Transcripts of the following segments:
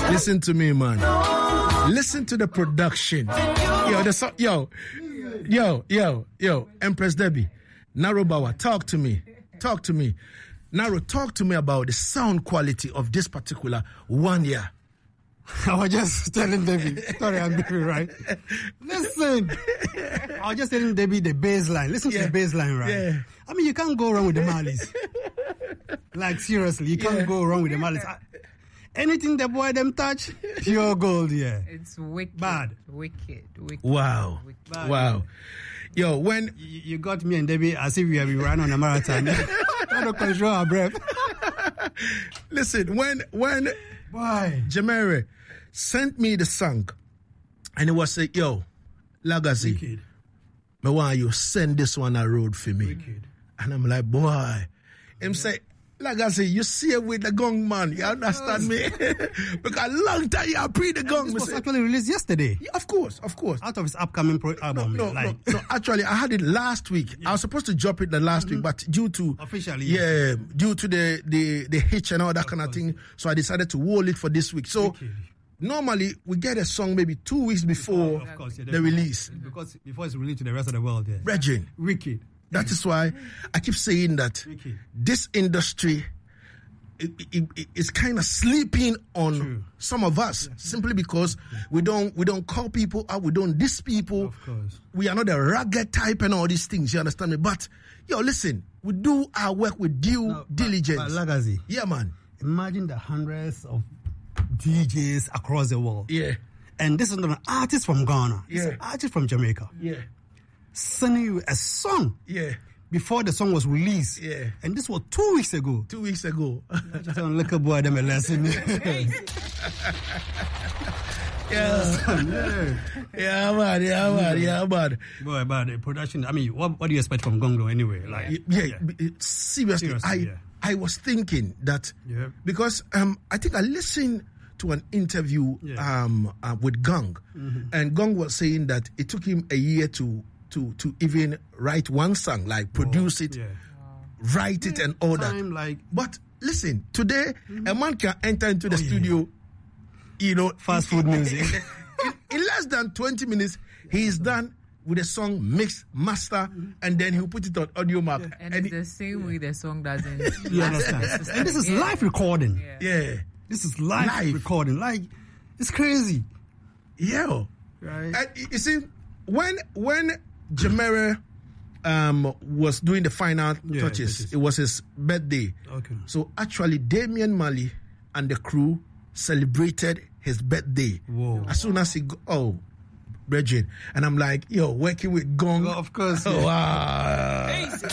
Listen to me, man. Listen to the production. Yo, Empress Debbie, Naro Bawa, talk to me. Naro, talk to me about the sound quality of this particular 1 year. I was just telling Debbie, sorry, I'm being right. Listen, I was just telling Debbie the bass line. Listen to the bass line, right? Yeah. I mean, you can't go wrong with the Marleys. Like, seriously, you can't go wrong with the Marleys. Anything the boy them touch, pure gold, yeah. It's wicked. Bad. Wicked. Wow. Bad. Wow. Yo, when... You got me and Debbie as if we ran on a marathon. Trying to control our breath. Listen, when Boy. Jamere sent me the song, and it was say, yo, Lagazi, Wicked. me want you send this one a road for me. Wicked. And I'm like, boy. Him say, Lagazi, you see it with the gong, man. You understand me? Because long time you pre the gong. This was actually released yesterday. Yeah, of course. Out of his upcoming album. No. Actually, I had it last week. I was supposed to drop it the last week, but due to officially, due to the hitch and all that kind of thing, so I decided to hold it for this week. So normally we get a song maybe 2 weeks before the release, because before it's released to the rest of the world. Yeah. Regine, Wicked. that is why I keep saying that this industry is kind of sleeping on some of us simply because we don't call people out, we don't diss people. Of course. We are not a rugged type and all these things, you understand me? But yo, listen, we do our work with due diligence. But Lagazi, yeah, man. Imagine the hundreds of DJs across the world. Yeah. And this is not an artist from Ghana. It's an artist from Jamaica. Yeah. Sending you a song. Yeah. Before the song was released. Yeah. And this was 2 weeks ago. 2 weeks ago. Just on Liquor Boy, them a lesson. Yeah, man. Boy, but the production, I mean, what do you expect from Gongo anyway? Like, Seriously, I was thinking that because I think I listened to an interview with Gong, and Gong was saying that it took him a year to even write one song, like produce it, write it, and all that. But listen, today a man can enter into the studio, you know, fast food music. in less than 20 minutes, he is done with a song, mix, master, and then he'll put it on Audio Mac. And it's the same way the song doesn't. You understand? And this is live recording. Yeah. This is live recording. Like, it's crazy. Yeah. Right. And you see, when Jamere was doing the final touches, it was his birthday. Okay. So actually, Damian Marley and the crew celebrated his birthday. Whoa. As soon as he Regine, and I'm like, yo, working with Gong. Well, of course. Oh, wow.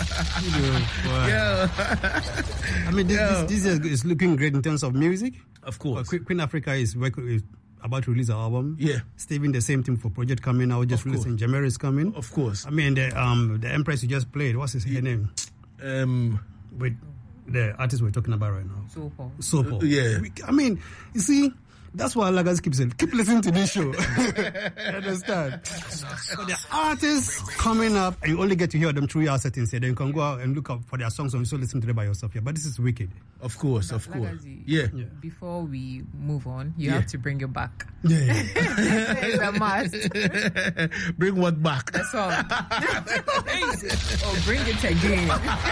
I mean, this is looking great in terms of music. Of course. Queen Africa is about to release an album. Yeah. Steven, the same thing for Project coming out. Just releasing. Jamere is coming. Of course. I mean, the Empress you just played, what's her name? With the artist we're talking about right now. Sopo. Yeah. I mean, you see, that's why Lagazi keeps saying, keep listening to this show. Understand? So the artists coming up, and you only get to hear them through your settings here. Then you can go out and look up for their songs and also listen to them by yourself here. But this is wicked. Of course. Lagazi, yeah. Before we move on, you have to bring it back. Yeah. It's a must. Bring what back? The song. Bring it again.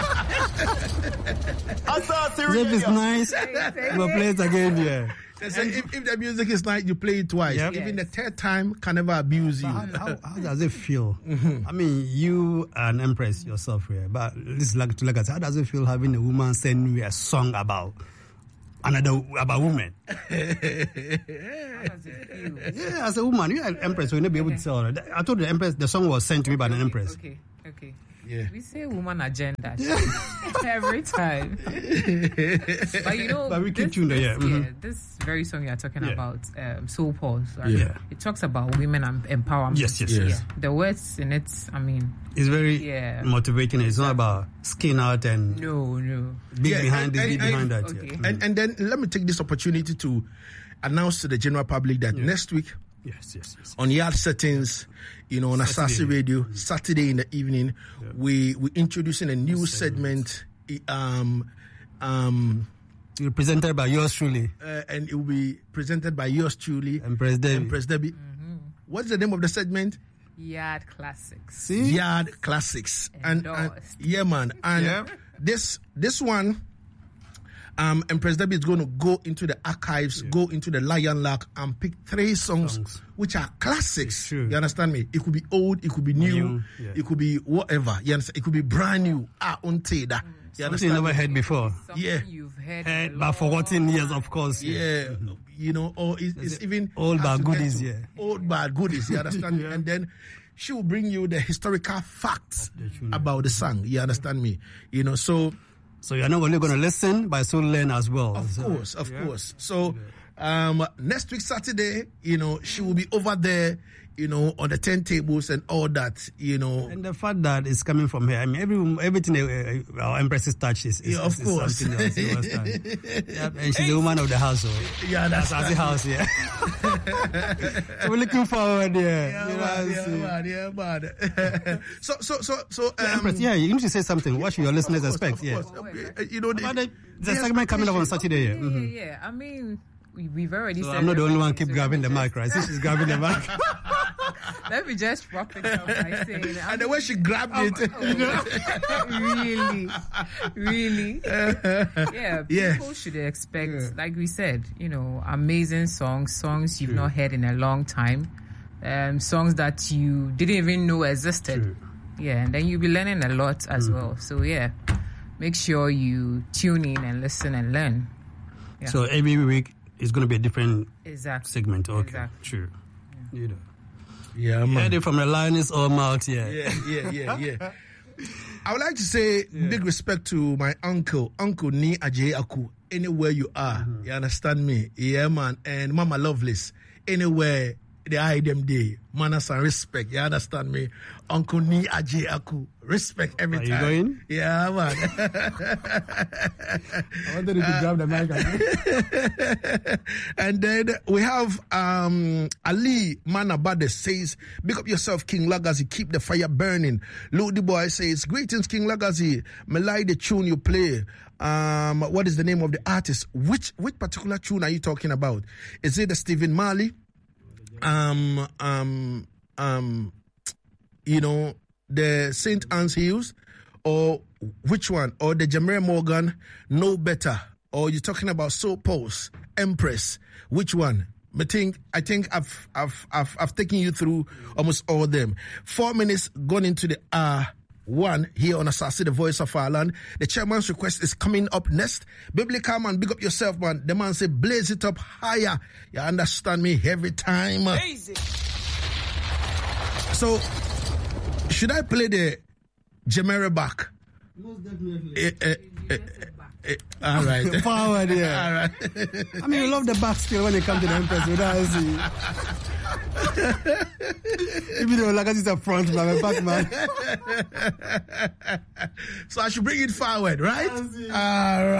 If it's nice, we'll play it again, yeah. If the music is nice, you play it twice. Yep. Even the third time can never abuse you. How does it feel? I mean, you are an Empress yourself here, but this is like how does it feel having a woman send you a song about women? How does it feel? Yeah, as a woman, you're an Empress, so you'll not be able to tell her. I told the Empress the song was sent to me by an Empress. Okay. Yeah. We say woman agenda every time. But you know, we keep tuned there, this very song you're talking about, Soul Pause, right? Yeah. It talks about women and empowerment. Yes. Yeah. The words in it, I mean, it's very motivating. It's not about skin out and no. Big behind that. Okay. Yeah. And then let me take this opportunity to announce to the general public that next week, yes. on Yard Settings, you know, on Asasi Radio, Saturday in the evening, we're introducing a new segment, Presented by yours truly. And it will be presented by yours truly. Empress Debbie. Mm-hmm. What's the name of the segment? Yard Classics. See? Yard Classics. And yeah, man. And this one, Empress Debbie is going to go into the archives, go into the Lion Lock, and pick 3 songs which are classics. You understand me? It could be old, it could be new, it could be whatever. You understand? It could be brand new. You understand? You never heard before. Something you've heard but forgotten years, of course. You know, or it's even old bad goodies. Old bad goodies. You understand me? And then she will bring you the historical facts about the song. You understand me? You know, so you're not only going to listen, but also learn as well. Of course. So next week Saturday, you know, she will be over there, you know, on the turntables and all that, you know. And the fact that it's coming from her, I mean, everything our Empress's touch is of course. Something else, you understand? And she's the woman of the house. That's the house, So we're looking forward, So Empress, you need to say something. What should your listeners expect? You know, the segment coming up on Saturday. Yeah. I mean, we've already said. I'm not the only one keep grabbing the mic, right? She's grabbing the mic. Let me just wrap it up by saying, and the way she grabbed it, really, people should expect, like we said, you know, amazing songs you've not heard in a long time, songs that you didn't even know existed. And then you'll be learning a lot as well. So make sure you tune in and listen and learn. So every week is going to be a different segment. Okay, exactly. You know. Yeah, man. Heard it from the lioness or mouth, Yeah. I would like to say big respect to my uncle Ni Ajay Aku, anywhere you are. You understand me? Yeah, man. And Mama Lovelace, anywhere they are them day. Manners and respect. You understand me? Uncle Ni Ajay Aku. Respect every time. Are you going? Yeah, man. I wanted you to grab the mic. And then we have Ali Manabade says, "Big up yourself, King Lagazi. Keep the fire burning." Ludi Boy says, "Greetings, King Lagazi. Me like the tune you play. What is the name of the artist? Which particular tune are you talking about? Is it the Stephen Marley? You know, the St. Anne's Hills, or which one? Or the Jamaica Morgan, No Better? Or you're talking about Soul Pulse, Empress? Which one? I think I've taken you through almost all of them. 4 minutes gone into the one here on Asase, the voice of our land. The chairman's request is coming up next. Biblical man, big up yourself, man. The man say, blaze it up higher. You understand me every time. Easy. So, should I play the Jemere back? Most definitely. All right. Forward, All right. I mean, you love the back still when it comes to the Empress. Even though Lagazi is a front man, a back man. So I should bring it forward, right? All right.